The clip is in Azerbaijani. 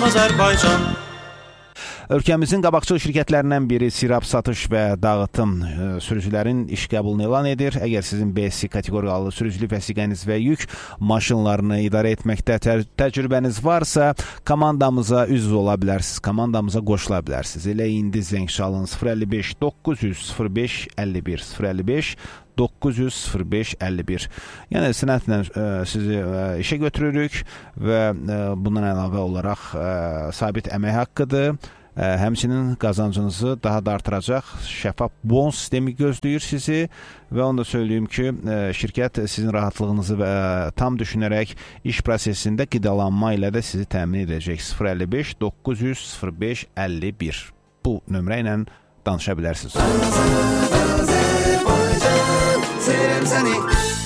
Azərbaycan. Ölkəmizin qabaqcıl şirkətlərindən biri Sirab Satış və Dağıtım sürücülərin iş qəbulunu elan edir. Əgər sizin BSC kateqoriyalı sürücülük vəsiqəniz və yük maşınlarını idarə etməkdə təcrübəniz varsa, komandamıza üzv ola bilərsiniz, komandamıza qoşula bilərsiniz. Elə indi zəng çalın 055 900 05 51 055 900 05 51. Yəni sənədlə sizi işə götürürük və bundan əlavə olaraq sabit əmək haqqıdır. Həmçinin qazancınızı daha da artıracaq şəffaf bon sistemi gözləyir sizi və onu da söyləyim ki, şirkət sizin rahatlığınızı tam düşünərək iş prosesində qidalanma ilə də sizi təmin edəcək. 055 900 05 51 bu nömrə ilə danışa bilərsiniz. Azərbaycan, sevəm səni.